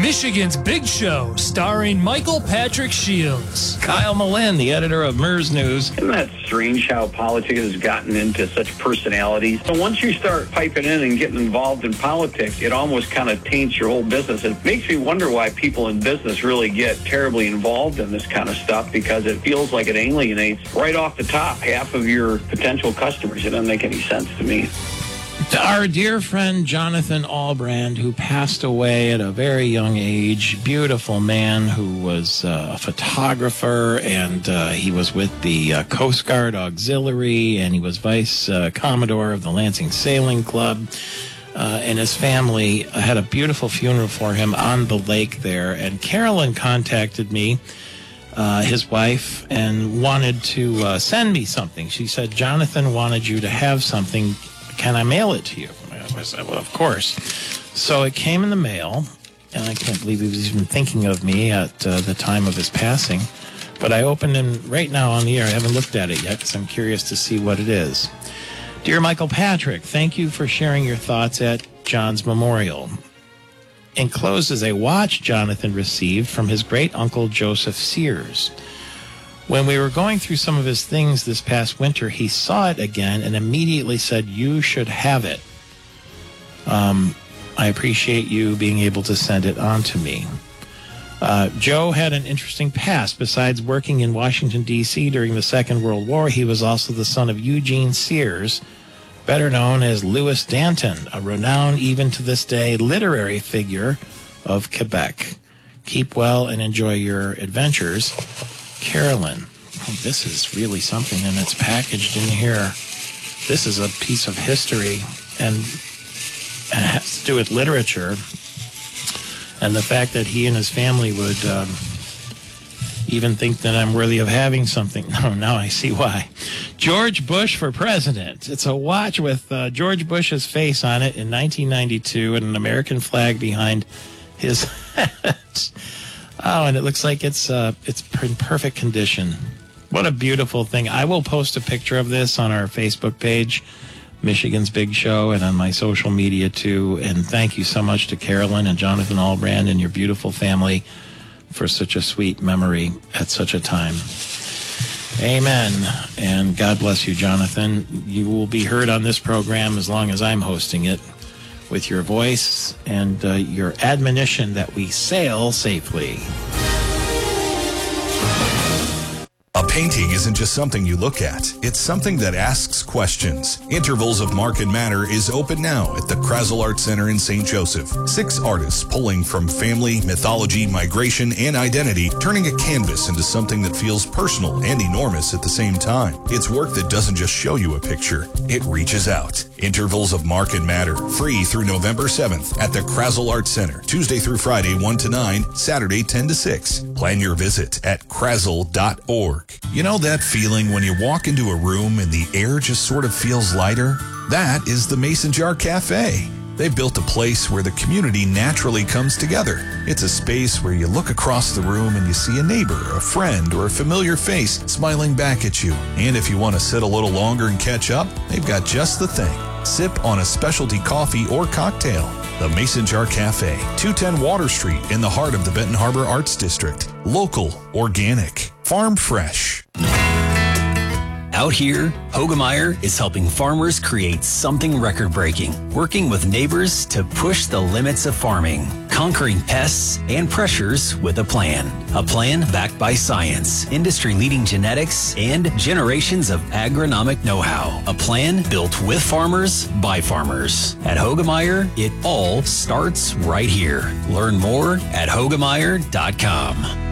Michigan's Big Show, starring Michael Patrick Shields. Kyle Malin, the editor of MERS News. Isn't that strange how politics has gotten into such personalities? So once you start piping in and getting involved in politics, it almost kind of taints your whole business. It makes me wonder why people in business really get terribly involved in this kind of stuff, because it feels like it alienates right off the top half of your potential customers. It doesn't make any sense to me. To our dear friend Jonathan Albrand, who passed away at a very young age, beautiful man who was a photographer, and he was with the Coast Guard Auxiliary, and he was vice commodore of the Lansing Sailing Club, and his family had a beautiful funeral for him on the lake there. And Carolyn contacted me, his wife, and wanted to send me something. She said, Jonathan wanted you to have something. Can I mail it to you? I said, well, of course. So it came in the mail, and I can't believe he was even thinking of me at the time of his passing. But I opened it right now on the air. I haven't looked at it yet because I'm curious to see what it is. Dear Michael Patrick, thank you for sharing your thoughts at John's memorial. Enclosed is a watch Jonathan received from his great-uncle Joseph Sears. When we were going through some of his things this past winter, he saw it again and immediately said, you should have it. I appreciate you being able to send it on to me. Joe had an interesting past. Besides working in Washington, D.C. during the Second World War, he was also the son of Eugene Sears, better known as Louis Danton, a renowned, even to this day, literary figure of Quebec. Keep well and enjoy your adventures. Carolyn. Oh, this is really something, and it's packaged in here. This is a piece of history, and it has to do with literature, and the fact that he and his family would even think that I'm worthy of having something. No, now I see why. George Bush for president. It's a watch with George Bush's face on it in 1992 and an American flag behind his head. Oh, and it looks like it's in perfect condition. What a beautiful thing. I will post a picture of this on our Facebook page, Michigan's Big Show, and on my social media, too. And thank you so much to Carolyn and Jonathan Albrand and your beautiful family for such a sweet memory at such a time. Amen. And God bless you, Jonathan. You will be heard on this program as long as I'm hosting it, with your voice and your admonition that we sail safely. A painting isn't just something you look at. It's something that asks questions. Intervals of Mark and Matter is open now at the Krasl Art Center in St. Joseph. 6 artists pulling from family, mythology, migration, and identity, turning a canvas into something that feels personal and enormous at the same time. It's work that doesn't just show you a picture. It reaches out. Intervals of Mark and Matter, free through November 7th at the Krasl Art Center, Tuesday through Friday 1 to 9, Saturday 10 to 6. Plan your visit at krasl.org. You know that feeling when you walk into a room and the air just sort of feels lighter? That is the Mason Jar Cafe. They've built a place where the community naturally comes together. It's a space where you look across the room and you see a neighbor, a friend, or a familiar face smiling back at you. And if you want to sit a little longer and catch up, they've got just the thing. Sip on a specialty coffee or cocktail. The Mason Jar Cafe, 210 Water Street in the heart of the Benton Harbor Arts District. Local, organic, farm fresh. Out here, Hoegemeyer is helping farmers create something record-breaking, working with neighbors to push the limits of farming, conquering pests and pressures with a plan. A plan backed by science, industry-leading genetics, and generations of agronomic know-how. A plan built with farmers, by farmers. At Hoegemeyer, it all starts right here. Learn more at Hoegemeyer.com.